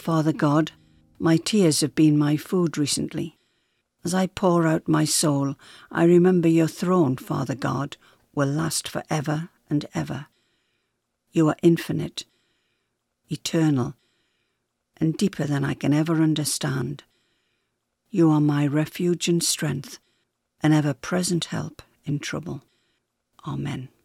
Father God, my tears have been my food recently. As I pour out my soul, I remember your throne, Father God, will last forever and ever. You are infinite, eternal, and deeper than I can ever understand. You are my refuge and strength, an ever-present help in trouble. Amen.